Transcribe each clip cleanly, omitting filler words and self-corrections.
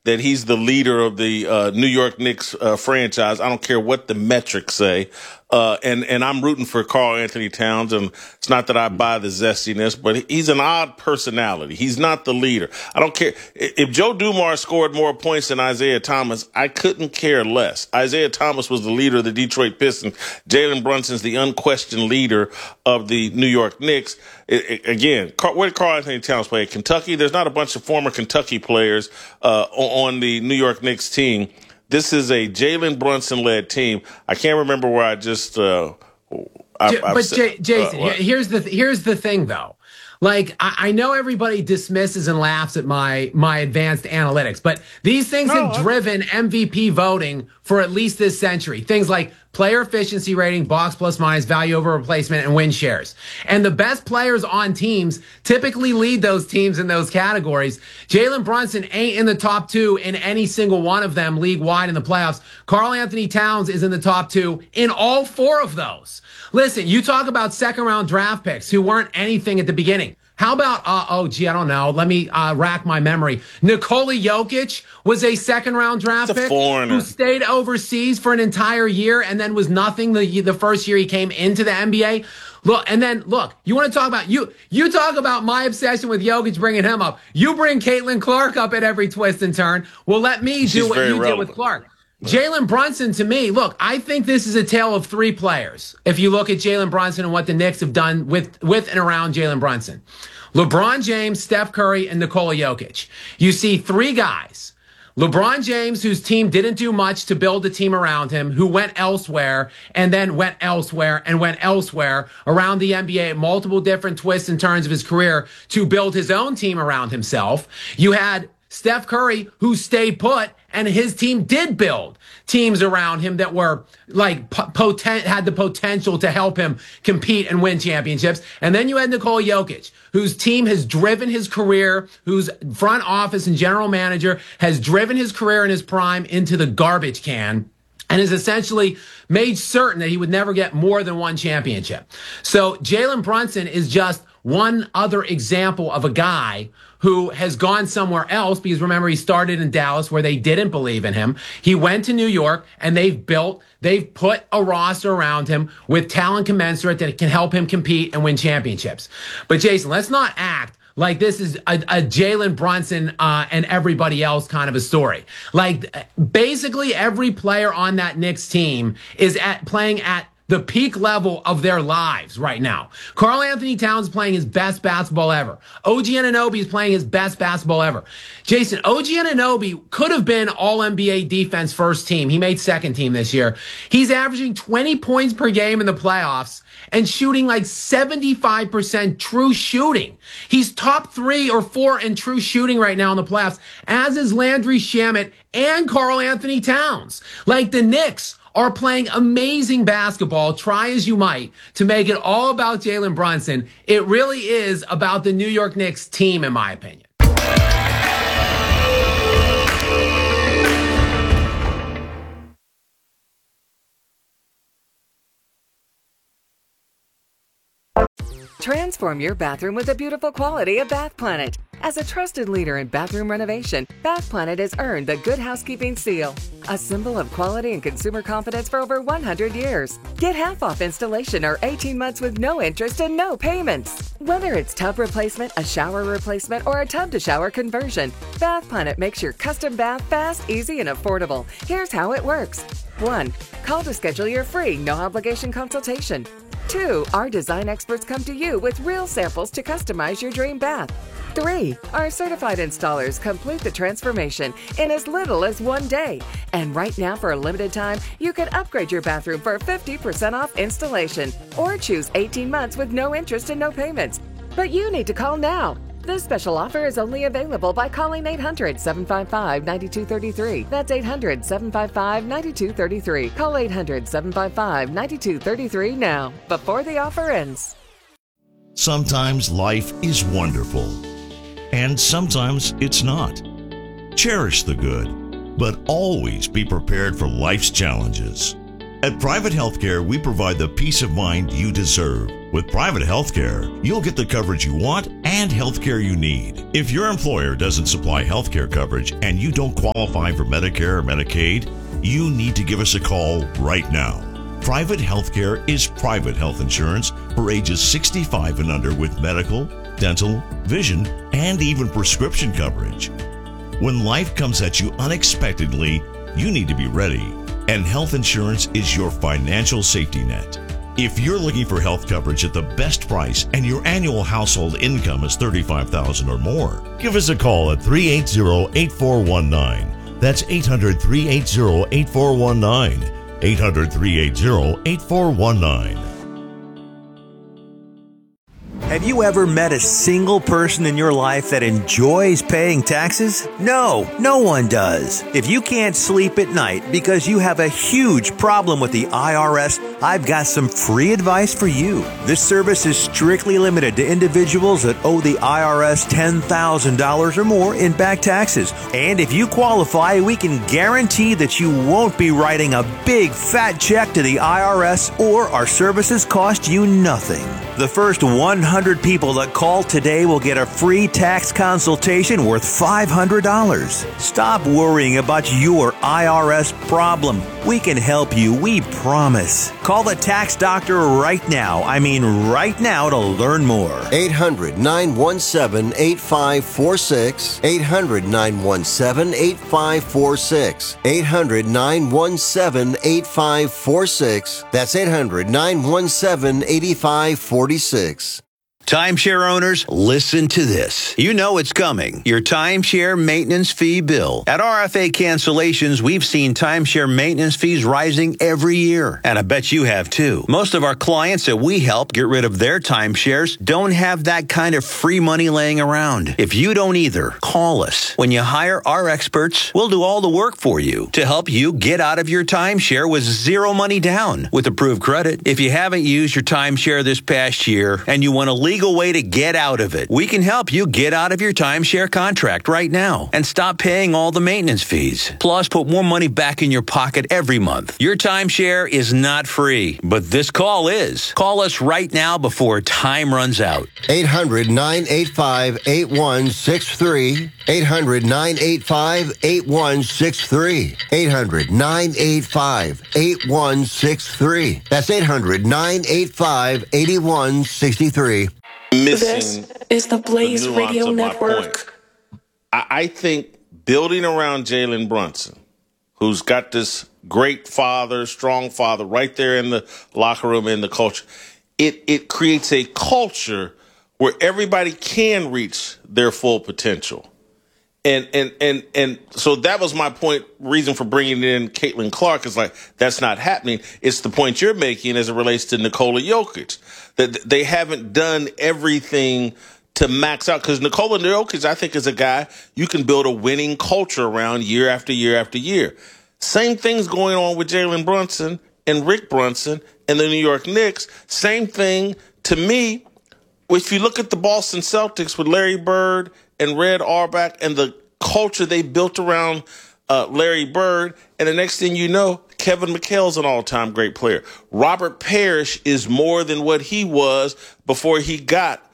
that he's the leader of the New York Knicks franchise. I don't care what the metrics say. And I'm rooting for Karl Anthony Towns, and it's not that I buy the zestiness, but he's an odd personality. He's not the leader. I don't care. If Joe Dumars scored more points than Isaiah Thomas, I couldn't care less. Isaiah Thomas was the leader of the Detroit Pistons. Jalen Brunson's the unquestioned leader of the New York Knicks. Again, where did Karl Anthony Towns play? At Kentucky? There's not a bunch of former Kentucky players on the New York Knicks team. This is a Jalen Brunson-led team. I can't remember where I just. Jason, here's the thing, though. Like, I know everybody dismisses and laughs at my advanced analytics, but these things have driven MVP voting for at least this century. Things like player efficiency rating, box plus minus, value over replacement, and win shares. And the best players on teams typically lead those teams in those categories. Jalen Brunson ain't in the top 2 in any single one of them league-wide in the playoffs. Karl Anthony Towns is in the top 2 in all 4 of those. Listen, you talk about second-round draft picks who weren't anything at the beginning. How about, I don't know. Let me rack my memory. Nikola Jokic was a second-round draft pick who stayed overseas for an entire year and then was nothing the first year he came into the NBA. Look, you want to talk about, you talk about my obsession with Jokic, bringing him up. You bring Caitlin Clark up at every twist and turn. Well, let me do what you did with Clark. Jalen Brunson, to me, look, I think this is a tale of 3 players. If you look at Jalen Brunson and what the Knicks have done with and around Jalen Brunson. LeBron James, Steph Curry, and Nikola Jokic. You see 3 guys. LeBron James, whose team didn't do much to build a team around him, who went elsewhere and then went elsewhere and went elsewhere around the NBA at multiple different twists and turns of his career to build his own team around himself. You had Steph Curry, who stayed put, and his team did build teams around him that were like had the potential to help him compete and win championships. And then you had Nikola Jokic, whose team has driven his career, whose front office and general manager has driven his career in his prime into the garbage can, and has essentially made certain that he would never get more than 1 championship. So Jalen Brunson is just one other example of a guy who has gone somewhere else, because remember, he started in Dallas where they didn't believe in him. He went to New York, and they've put a roster around him with talent commensurate that can help him compete and win championships. But Jason, let's not act like this is a Jalen Brunson and everybody else kind of a story. Like, basically every player on that Knicks team is playing at the peak level of their lives right now. Karl Anthony Towns is playing his best basketball ever. OG Anunoby is playing his best basketball ever. Jason, OG Anunoby could have been All-NBA defense first team. He made second team this year. He's averaging 20 points per game in the playoffs and shooting like 75% true shooting. He's top 3 or 4 in true shooting right now in the playoffs, as is Landry Shamet and Karl Anthony Towns. Like, the Knicks are playing amazing basketball, try as you might, to make it all about Jalen Brunson. It really is about the New York Knicks team, in my opinion. Transform your bathroom with the beautiful quality of Bath Planet. As a trusted leader in bathroom renovation, Bath Planet has earned the Good Housekeeping seal, a symbol of quality and consumer confidence for over 100 years. Get half off installation or 18 months with no interest and no payments. Whether it's tub replacement, a shower replacement, or a tub-to-shower conversion, Bath Planet makes your custom bath fast, easy, and affordable. Here's how it works. 1. Call to schedule your free, no-obligation consultation. 2. Our design experts come to you with real samples to customize your dream bath. 3. Our certified installers complete the transformation in as little as 1 day. And right now, for a limited time, you can upgrade your bathroom for 50% off installation or choose 18 months with no interest and no payments. But you need to call now. This special offer is only available by calling 800-755-9233. That's 800-755-9233. Call 800-755-9233 now, before the offer ends. Sometimes life is wonderful, and sometimes it's not. Cherish the good, but always be prepared for life's challenges. At Private Healthcare, we provide the peace of mind you deserve With private healthcare, you'll get the coverage you want and healthcare you need. If your employer doesn't supply healthcare coverage and you don't qualify for Medicare or Medicaid, you need to give us a call right now. Private healthcare is private health insurance for ages 65 and under with medical, dental, vision, and even prescription coverage. When life comes at you unexpectedly, you need to be ready, and health insurance is your financial safety net. If you're looking for health coverage at the best price and your annual household income is $35,000 or more, give us a call at 380-8419. That's 800-380-8419. 800-380-8419. Have you ever met a single person in your life that enjoys paying taxes? No, no one does. If you can't sleep at night because you have a huge problem with the IRS, I've got some free advice for you. This service is strictly limited to individuals that owe the IRS $10,000 or more in back taxes. And if you qualify, we can guarantee that you won't be writing a big fat check to the IRS, or our services cost you nothing. The first 100 people that call today will get a free tax consultation worth $500. Stop worrying about your IRS problem. We can help you, we promise. Call the tax doctor right now. I mean right now, to learn more. 800-917-8546. 800-917-8546. 800-917-8546. That's 800-917-8546. Timeshare owners, listen to this. You know it's coming. Your timeshare maintenance fee bill. At RFA Cancellations, we've seen timeshare maintenance fees rising every year. And I bet you have too. Most of our clients that we help get rid of their timeshares don't have that kind of free money laying around. If you don't either, call us. When you hire our experts, we'll do all the work for you to help you get out of your timeshare with zero money down with approved credit. If you haven't used your timeshare this past year and you want to leave legal way to get out of it. We can help you get out of your timeshare contract right now and stop paying all the maintenance fees. Plus, put more money back in your pocket every month. Your timeshare is not free, but this call is. Call us right now before time runs out. 800-985-8163. 800-985-8163. 800-985-8163. That's 800-985-8163. Missing this is the Blaze Radio Network. I think building around Jalen Brunson, who's got this great father, strong father right there in the locker room, in the culture, it creates a culture where everybody can reach their full potential. And so that was my point, reason for bringing in Caitlin Clark, is like, that's not happening. It's the point you're making as it relates to Nikola Jokic, that they haven't done everything to max out. Because Nikola Jokic, I think, is a guy you can build a winning culture around year after year after year. Same thing's going on with Jalen Brunson and Rick Brunson and the New York Knicks. Same thing to me. If you look at the Boston Celtics with Larry Bird and Red Auerbach and the culture they built around Larry Bird, and the next thing you know, Kevin McHale's an all-time great player. Robert Parrish is more than what he was before he got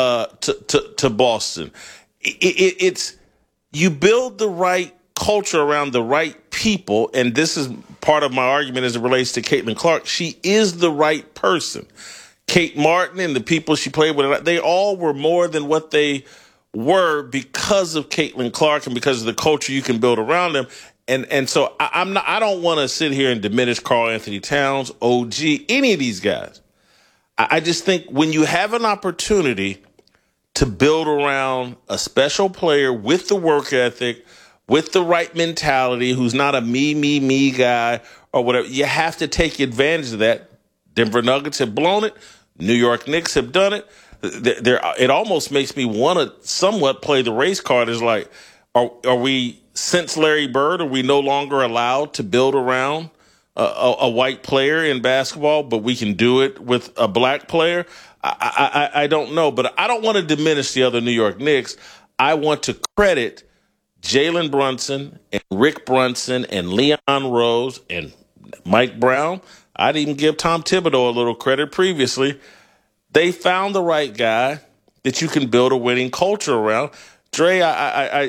to Boston. It's you build the right culture around the right people, and this is part of my argument as it relates to Caitlin Clark. She is the right person. Kate Martin and the people she played with, they all were more than what they were because of Caitlin Clark and because of the culture you can build around them. And so I don't want to sit here and diminish Karl Anthony Towns, OG, any of these guys. I just think when you have an opportunity to build around a special player with the work ethic, with the right mentality, who's not a me guy or whatever, you have to take advantage of that. Denver Nuggets have blown it. New York Knicks have done it. It almost makes me want to somewhat play the race card. Is like, are we, since Larry Bird, are we no longer allowed to build around a white player in basketball, but we can do it with a black player? I don't know, but I don't want to diminish the other New York Knicks. I want to credit Jalen Brunson and Rick Brunson and Leon Rose and Mike Brown. I'd even give Tom Thibodeau a little credit previously. They found the right guy that you can build a winning culture around. Dre, I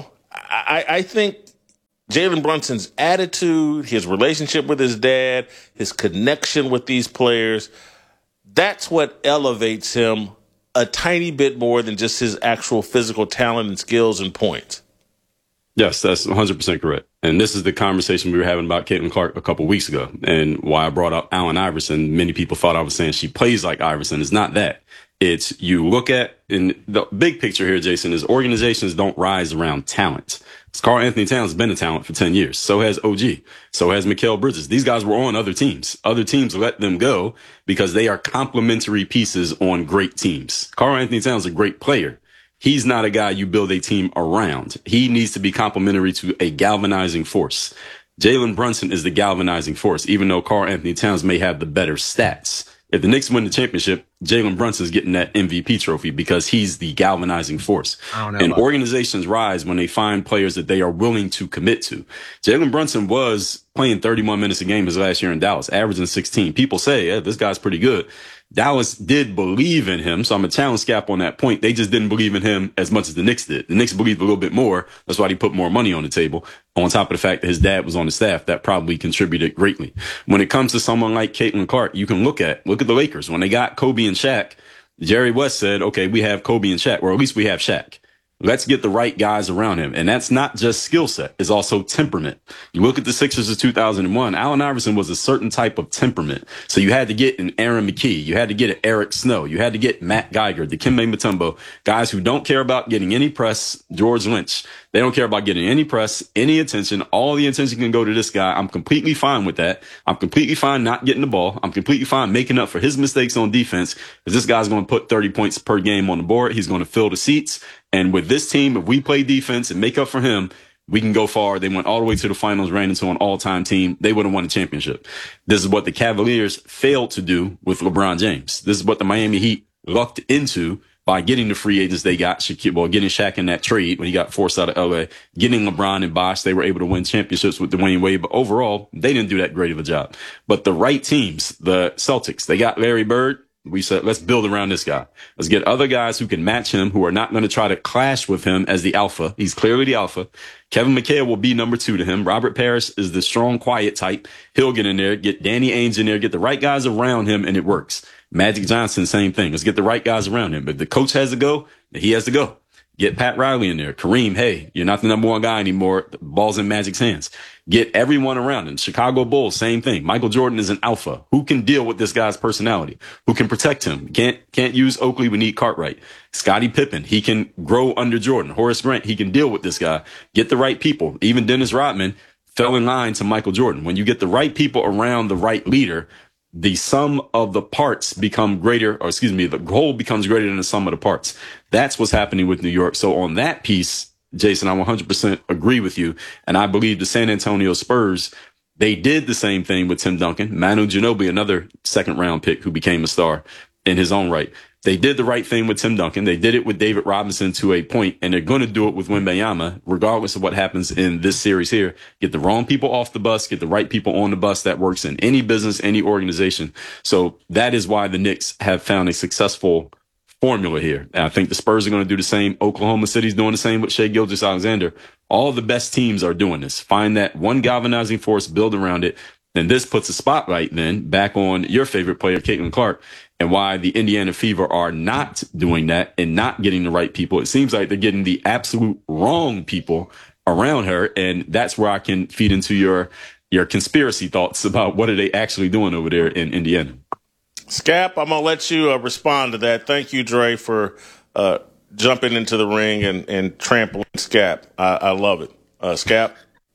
think Jalen Brunson's attitude, his relationship with his dad, his connection with these players, that's what elevates him a tiny bit more than just his actual physical talent and skills and points. Yes, that's 100% correct. And this is the conversation we were having about Caitlin Clark a couple weeks ago. And why I brought up Allen Iverson, many people thought I was saying she plays like Iverson. It's not that. It's you look at, in the big picture here, Jason, is organizations don't rise around talent. Karl Anthony Towns has been a talent for 10 years. So has OG. So has Mikal Bridges. These guys were on other teams. Other teams let them go because they are complementary pieces on great teams. Karl Anthony Towns is a great player. He's not a guy you build a team around. He needs to be complementary to a galvanizing force. Jalen Brunson is the galvanizing force, even though Karl Anthony Towns may have the better stats. If the Knicks win the championship, Jalen Brunson's getting that MVP trophy because he's the galvanizing force. And organizations rise when they find players that they are willing to commit to. Jalen Brunson was playing 31 minutes a game his last year in Dallas, averaging 16. People say, yeah, this guy's pretty good. Dallas did believe in him, so I'm a challenge Scap on that point. They just didn't believe in him as much as the Knicks did. The Knicks believed a little bit more. That's why they put more money on the table. On top of the fact that his dad was on the staff, that probably contributed greatly. When it comes to someone like Caitlin Clark, you can look at the Lakers. When they got Kobe and Shaq, Jerry West said, okay, we have Kobe and Shaq, or at least we have Shaq. Let's get the right guys around him. And that's not just skill set. It's also temperament. You look at the Sixers of 2001, Allen Iverson was a certain type of temperament. So you had to get an Aaron McKee. You had to get an Eric Snow. You had to get Matt Geiger, Dikembe Mutombo, guys who don't care about getting any press. George Lynch. They don't care about getting any press, any attention. All the attention can go to this guy. I'm completely fine with that. I'm completely fine not getting the ball. I'm completely fine making up for his mistakes on defense because this guy's going to put 30 points per game on the board. He's going to fill the seats. And with this team, if we play defense and make up for him, we can go far. They went all the way to the finals, ran into an all-time team. They would have won the championship. This is what the Cavaliers failed to do with LeBron James. This is what the Miami Heat lucked into by getting the free agents they got, getting Shaq in that trade when he got forced out of LA, getting LeBron and Bosh. They were able to win championships with Dwayne Wade, but overall, they didn't do that great of a job. But the right teams, the Celtics, they got Larry Bird. We said, let's build around this guy. Let's get other guys who can match him, who are not going to try to clash with him as the alpha. He's clearly the alpha. Kevin McHale will be number 2 to him. Robert Parrish is the strong, quiet type. He'll get in there, get Danny Ainge in there, get the right guys around him, and it works. Magic Johnson, same thing. Let's get the right guys around him. If the coach has to go, he has to go. Get Pat Riley in there. Kareem, hey, you're not the number 1 guy anymore. The ball's in Magic's hands. Get everyone around him. Chicago Bulls, same thing. Michael Jordan is an alpha. Who can deal with this guy's personality? Who can protect him? Can't use Oakley. We need Cartwright. Scottie Pippen, he can grow under Jordan. Horace Grant, he can deal with this guy. Get the right people. Even Dennis Rodman fell in line to Michael Jordan. When you get the right people around the right leader, the sum of the parts become greater, the whole becomes greater than the sum of the parts. That's what's happening with New York. So on that piece, Jason, I 100% agree with you. And I believe the San Antonio Spurs, they did the same thing with Tim Duncan. Manu Ginobili, another second-round pick who became a star in his own right. They did the right thing with Tim Duncan. They did it with David Robinson to a point, and they're going to do it with Wembanyama, regardless of what happens in this series here. Get the wrong people off the bus, get the right people on the bus. That works in any business, any organization. So that is why the Knicks have found a successful formula here. And I think the Spurs are going to do the same. Oklahoma City's doing the same with Shai Gilgeous-Alexander. All the best teams are doing this. Find that one galvanizing force, build around it. Then this puts a spotlight then back on your favorite player, Caitlin Clark, and why the Indiana Fever are not doing that and not getting the right people. It seems like they're getting the absolute wrong people around her. And that's where I can feed into your conspiracy thoughts about what are they actually doing over there in Indiana. Scap, I'm going to let you respond to that. Thank you, Dre, for jumping into the ring and trampling Scap. I love it. Scap?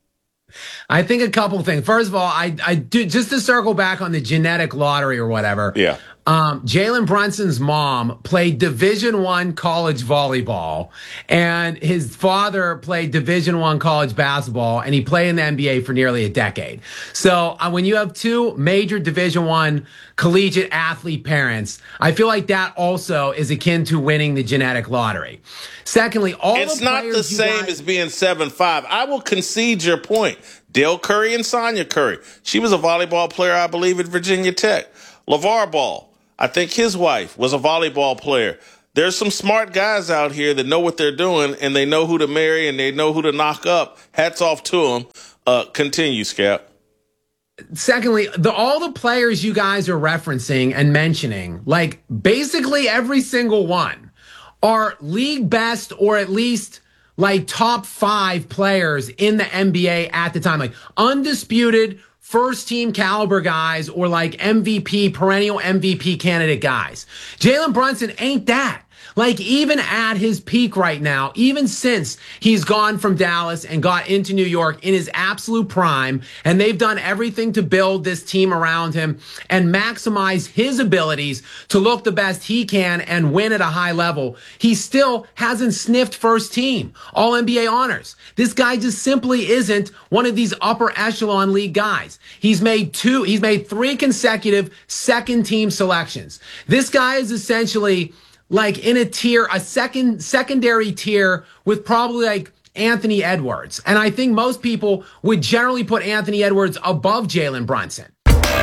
I think a couple things. First of all, I do, just to circle back on the genetic lottery or whatever. Yeah. Jalen Brunson's mom played Division I college volleyball, and his father played Division I college basketball, and he played in the NBA for nearly a decade. So when you have 2 major Division I collegiate athlete parents, I feel like that also is akin to winning the genetic lottery. Secondly, it's not the same as being 7'5". I will concede your point. Dale Curry and Sonia Curry. She was a volleyball player, I believe, at Virginia Tech. LeVar Ball. I think his wife was a volleyball player. There's some smart guys out here that know what they're doing, and they know who to marry, and they know who to knock up. Hats off to them. Continue, Scap. Secondly, all the players you guys are referencing and mentioning, like basically every single one, are league best or at least like top 5 players in the NBA at the time, like undisputed first team caliber guys or like MVP, perennial MVP candidate guys. Jalen Brunson ain't that. Like even at his peak right now, even since he's gone from Dallas and got into New York in his absolute prime, and they've done everything to build this team around him and maximize his abilities to look the best he can and win at a high level, he still hasn't sniffed first team, all NBA honors. This guy just simply isn't one of these upper echelon league guys. He's made 3 consecutive second team selections. This guy is essentially like in a tier, a secondary tier with probably like Anthony Edwards. And I think most people would generally put Anthony Edwards above Jalen Brunson.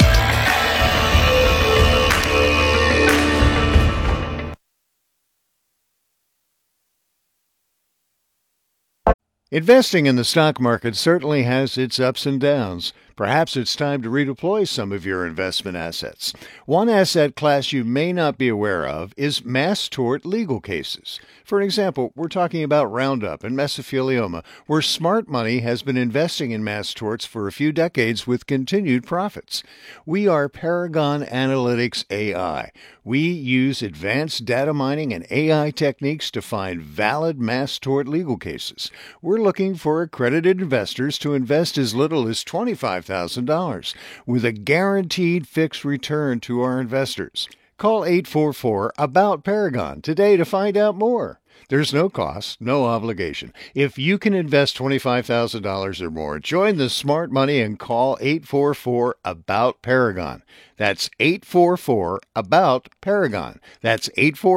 Investing in the stock market certainly has its ups and downs. Perhaps it's time to redeploy some of your investment assets. One asset class you may not be aware of is mass tort legal cases. For example, we're talking about Roundup and mesothelioma, where smart money has been investing in mass torts for a few decades with continued profits. We are Paragon Analytics AI. We use advanced data mining and AI techniques to find valid mass tort legal cases. We're looking for accredited investors to invest as little as $25,000 with a guaranteed fixed return to our investors. Call 844-ABOUT-PARAGON today to find out more. There's no cost, no obligation. If you can invest $25,000 or more, join the smart money and call 844-ABOUT-PARAGON. That's 844-ABOUT-PARAGON. That's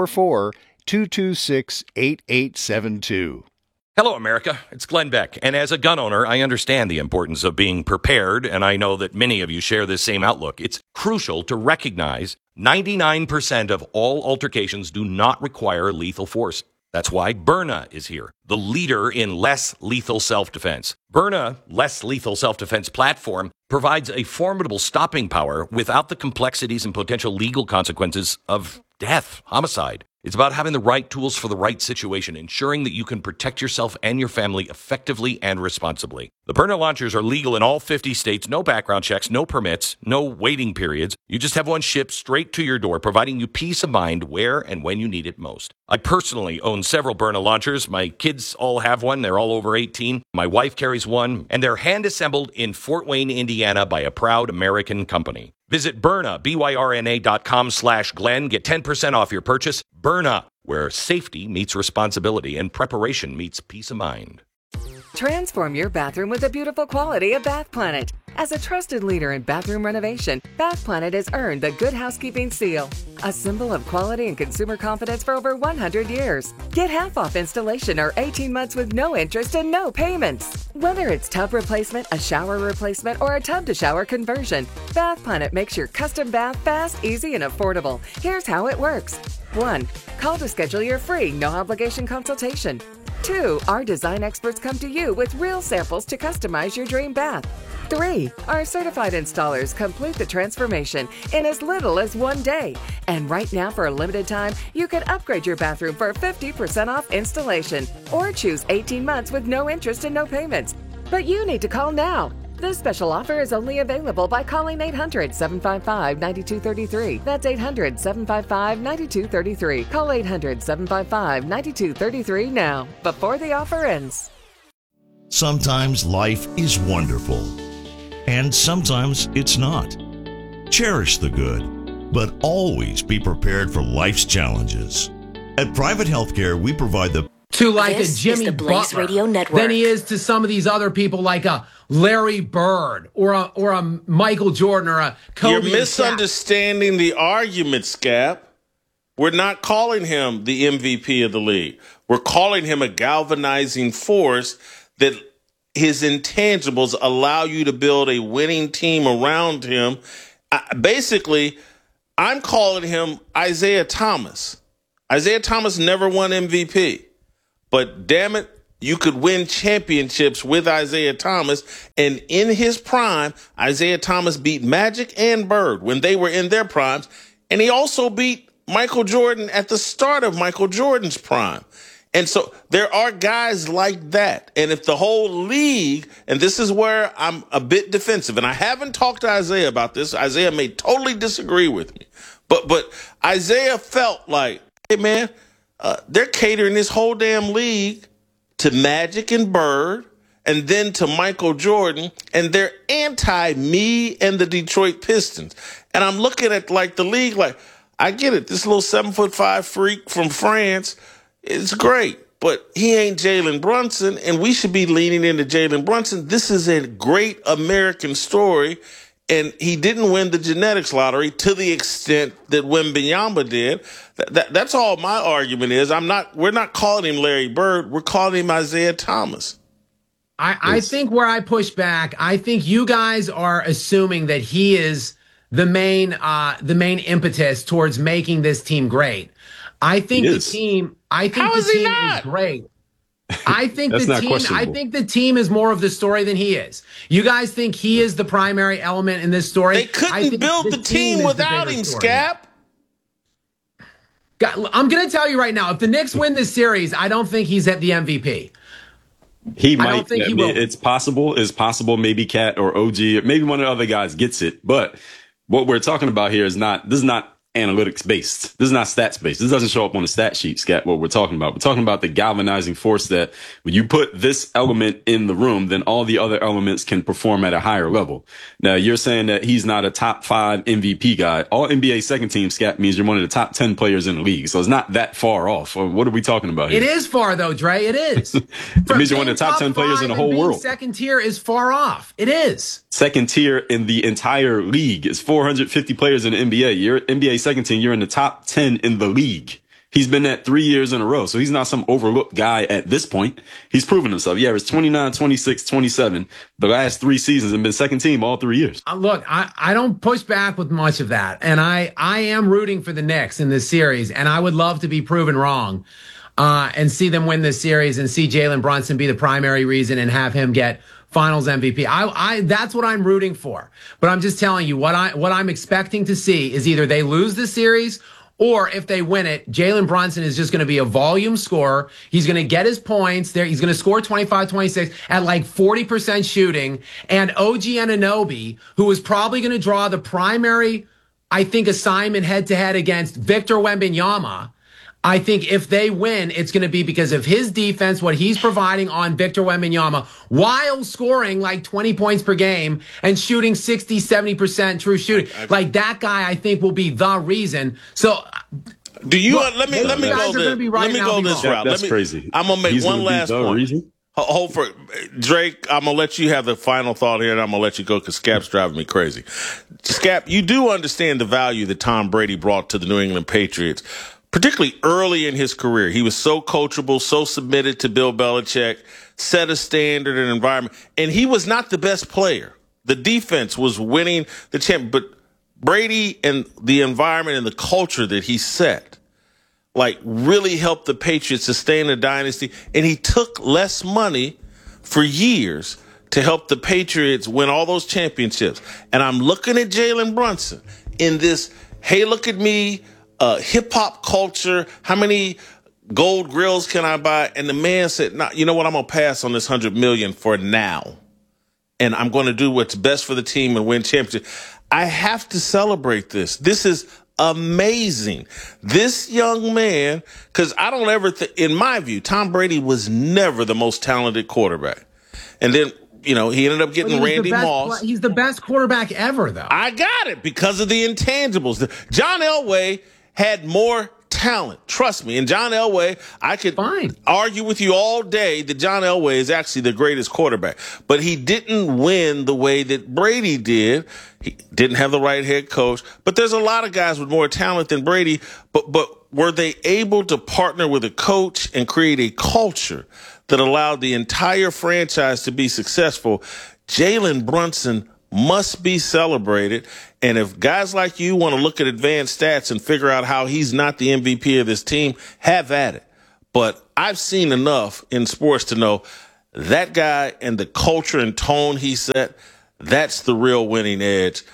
844-226-8872. Hello, America. It's Glenn Beck. And as a gun owner, I understand the importance of being prepared, and I know that many of you share this same outlook. It's crucial to recognize 99% of all altercations do not require lethal force. That's why Byrna is here, the leader in less lethal self-defense. Byrna Less Lethal Self-Defense platform provides a formidable stopping power without the complexities and potential legal consequences of death, homicide. It's about having the right tools for the right situation, ensuring that you can protect yourself and your family effectively and responsibly. The Byrna launchers are legal in all 50 states, no background checks, no permits, no waiting periods. You just have one shipped straight to your door, providing you peace of mind where and when you need it most. I personally own several Byrna launchers. My kids all have one. They're all over 18. My wife carries one, and they're hand-assembled in Fort Wayne, Indiana by a proud American company. Visit Byrna, BYRNA.com/Glenn. Get 10% off your purchase. Byrna, where safety meets responsibility and preparation meets peace of mind. Transform your bathroom with the beautiful quality of Bath Planet. As a trusted leader in bathroom renovation, Bath Planet has earned the Good Housekeeping seal, a symbol of quality and consumer confidence for over 100 years. Get half off installation or 18 months with no interest and no payments. Whether it's tub replacement, a shower replacement, or a tub-to-shower conversion, Bath Planet makes your custom bath fast, easy, and affordable. Here's how it works. 1. Call to schedule your free, no-obligation consultation. 2. Our design experts come to you with real samples to customize your dream bath. 3. Our certified installers complete the transformation in as little as 1 day. And right now, for a limited time, you can upgrade your bathroom for 50% off installation or choose 18 months with no interest and no payments. But you need to call now. This special offer is only available by calling 800-755-9233. That's 800-755-9233. Call 800-755-9233 now, before the offer ends. Sometimes life is wonderful, and sometimes it's not. Cherish the good, but always be prepared for life's challenges. At Private Healthcare, we provide the to like this a Jimmy Butler Radio Network than he is to some of these other people like a Larry Bird or a Michael Jordan or a Kobe. You're misunderstanding the argument, Scap. We're not calling him the MVP of the league. We're calling him a galvanizing force that his intangibles allow you to build a winning team around him. Basically, I'm calling him Isaiah Thomas. Isaiah Thomas never won MVP, but damn it, you could win championships with Isaiah Thomas. And in his prime, Isaiah Thomas beat Magic and Bird when they were in their primes. And he also beat Michael Jordan at the start of Michael Jordan's prime. And so there are guys like that. And if the whole league, and this is where I'm a bit defensive, and I haven't talked to Isaiah about this. Isaiah may totally disagree with me. But Isaiah felt like, hey, man, they're catering this whole damn league to Magic and Bird, and then to Michael Jordan, and they're anti-me and the Detroit Pistons. And I'm looking at like the league, like, I get it. This little 7'5" freak from France is great, but he ain't Jalen Brunson, and we should be leaning into Jalen Brunson. This is a great American story, and he didn't win the genetics lottery to the extent that Wembanyama did. That's all my argument is. We're not calling him Larry Bird. We're calling him Isaiah Thomas. I think where I push back, I think you guys are assuming that he is the main impetus towards making this team great. I think the team is great. I think the team is more of the story than he is. You guys think he is the primary element in this story? They couldn't build the team without him, Scap. I'm going to tell you right now, if the Knicks win this series, I don't think he's at the MVP. He might. I don't think he will. It's possible. It's possible maybe Cat or OG, or maybe one of the other guys gets it. But what we're talking about here is not analytics based. This is not stats based. This doesn't show up on the stat sheet, Scott, what we're talking about. We're talking about the galvanizing force that when you put this element in the room, then all the other elements can perform at a higher level. Now, you're saying that he's not a top 5 MVP guy. All NBA second team, Scott, means you're one of the top 10 players in the league. So it's not that far off. What are we talking about here? It is far, though, Dre. It is. It means you're one of the top 10 players in the whole world. Second tier is far off. It is. Second tier in the entire league is 450 players in the NBA. You're NBA second team. You're in the top 10 in the league. He's been at 3 years in a row. So he's not some overlooked guy at this point. He's proven himself. Yeah, it's 29, 26, 27. The last 3 seasons and been second team all 3 years. Look, I don't push back with much of that. And I am rooting for the Knicks in this series. And I would love to be proven wrong and see them win this series and see Jalen Brunson be the primary reason and have him get Finals MVP. That's what I'm rooting for. But I'm just telling you what I'm expecting to see is either they lose the series, or if they win it, Jalen Brunson is just going to be a volume scorer. He's going to get his points there. He's going to score 25, 26 at like 40% shooting. And OG Anunoby, who is probably going to draw the primary, I think, assignment head-to-head against Victor Wembanyama. I think if they win, it's going to be because of his defense, what he's providing on Victor Wembanyama, while scoring like 20 points per game and shooting 60, 70% true shooting. Like that guy, I think, will be the reason. So, do you? Let me go this route. That's crazy. I'm gonna make one last point. Reason? Hold for Drake. I'm gonna let you have the final thought here, and I'm gonna let you go because Scap's driving me crazy. Scap, you do understand the value that Tom Brady brought to the New England Patriots, particularly early in his career. He was so coachable, so submitted to Bill Belichick, set a standard and environment. And he was not the best player. The defense was winning the champ, but Brady and the environment and the culture that he set, like, really helped the Patriots sustain a dynasty. And he took less money for years to help the Patriots win all those championships. And I'm looking at Jalen Brunson in this, hey, look at me, hip hop culture. How many gold grills can I buy? And the man said, "No, you know what? I'm gonna pass on this $100 million for now, and I'm going to do what's best for the team and win championship." I have to celebrate this. This is amazing. This young man, because I don't ever in my view, Tom Brady was never the most talented quarterback, and then, you know, he ended up getting Randy Moss. He's the best quarterback ever, though. I got it because of the intangibles. John Elway had more talent. Trust me. And John Elway, I could argue with you all day that John Elway is actually the greatest quarterback. But he didn't win the way that Brady did. He didn't have the right head coach. But there's a lot of guys with more talent than Brady. But were they able to partner with a coach and create a culture that allowed the entire franchise to be successful? Jalen Brunson must be celebrated. And if guys like you want to look at advanced stats and figure out how he's not the MVP of this team, have at it. But I've seen enough in sports to know that guy and the culture and tone he set, that's the real winning edge.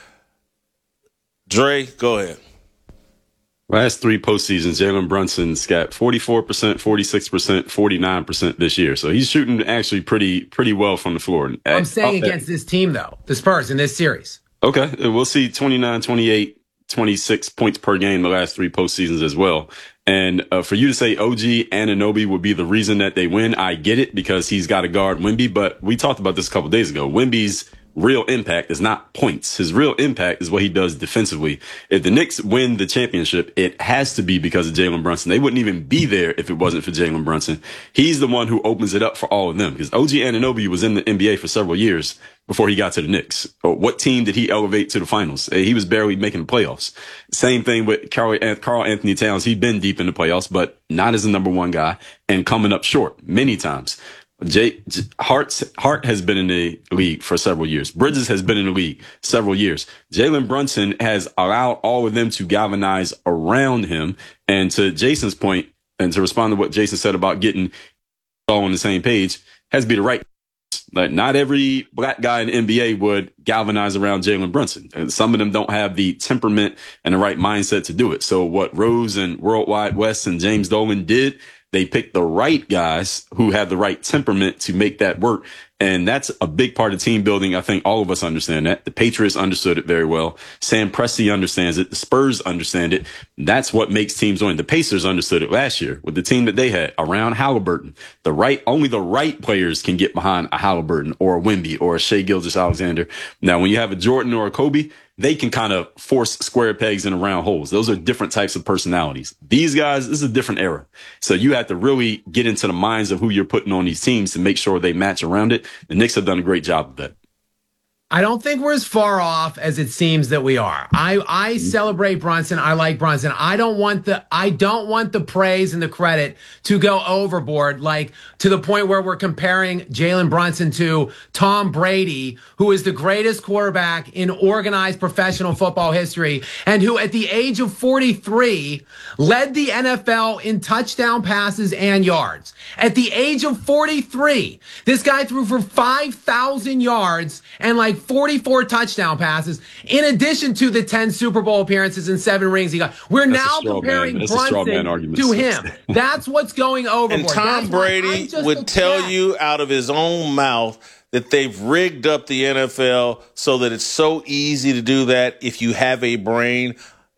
Dre, go ahead. Last 3 postseasons, Jalen Brunson's got 44%, 46%, 49% this year. So he's shooting actually pretty well from the floor. I'm saying against this team, though, the Spurs in this series. Okay. We'll see 29, 28, 26 points per game the last 3 postseasons as well. And for you to say OG Anunoby would be the reason that they win, I get it because he's got to guard Wemby. But we talked about this a couple days ago. Wemby's real impact is not points. His real impact is what he does defensively. If the Knicks win the championship, it has to be because of Jalen Brunson. They wouldn't even be there if it wasn't for Jalen Brunson. He's the one who opens it up for all of them because OG Anunoby was in the NBA for several years before he got to the Knicks. What team did he elevate to the finals? He was barely making the playoffs. Same thing with Karl Anthony Towns. He'd been deep in the playoffs, but not as the number 1 guy and coming up short many times. Hart has been in the league for several years. Bridges has been in the league several years. Jalen Brunson has allowed all of them to galvanize around him. And to Jason's point, and to respond to what Jason said about getting all on the same page, has to be the right. Like, not every black guy in the NBA would galvanize around Jalen Brunson. And some of them don't have the temperament and the right mindset to do it. So what Rose and Worldwide West and James Dolan did, they picked the right guys who have the right temperament to make that work. And that's a big part of team building. I think all of us understand that. The Patriots understood it very well. Sam Presti understands it. The Spurs understand it. That's what makes teams win. The Pacers understood it last year with the team that they had around Halliburton. Only the right players can get behind a Halliburton or a Wemby or a Shai Gilgeous-Alexander. Now, when you have a Jordan or a Kobe, they can kind of force square pegs into round holes. Those are different types of personalities. These guys, this is a different era. So you have to really get into the minds of who you're putting on these teams to make sure they match around it. The Knicks have done a great job of that. I don't think we're as far off as it seems that we are. I celebrate Brunson. I like Brunson. I don't want the praise and the credit to go overboard, like to the point where we're comparing Jalen Brunson to Tom Brady, who is the greatest quarterback in organized professional football history, and who at the age of 43 led the NFL in touchdown passes and yards. At the age of 43, this guy threw for 5,000 yards and like 44 touchdown passes, in addition to the 10 Super Bowl appearances and 7 rings he got. We're now comparing Brunson to him. That's what's going overboard. And Tom Brady would tell you out of his own mouth that they've rigged up the NFL so that it's so easy to do that if you have a brain.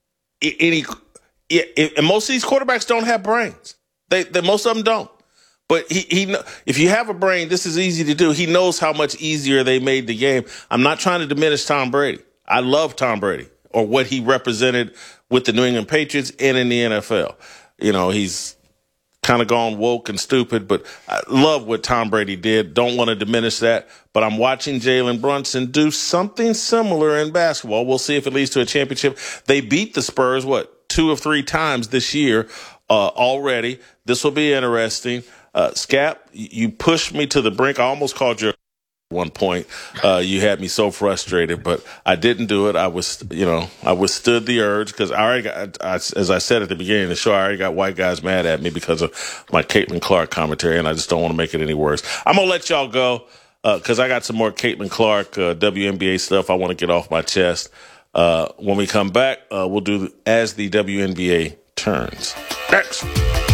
And most of these quarterbacks don't have brains. Most of them don't. But he, if you have a brain, this is easy to do. He knows how much easier they made the game. I'm not trying to diminish Tom Brady. I love Tom Brady or what he represented with the New England Patriots and in the NFL. You know, he's kind of gone woke and stupid, but I love what Tom Brady did. Don't want to diminish that. But I'm watching Jalen Brunson do something similar in basketball. We'll see if it leads to a championship. They beat the Spurs, 2 or 3 times this year already. This will be interesting. Scap, you pushed me to the brink. I almost called you at one point. You had me so frustrated, but I didn't do it. I withstood the urge because I already got, as I said at the beginning of the show, I already got white guys mad at me because of my Caitlin Clark commentary, and I just don't want to make it any worse. I'm going to let y'all go because I got some more Caitlin Clark WNBA stuff I want to get off my chest. When we come back, we'll do As the WNBA Turns. Next.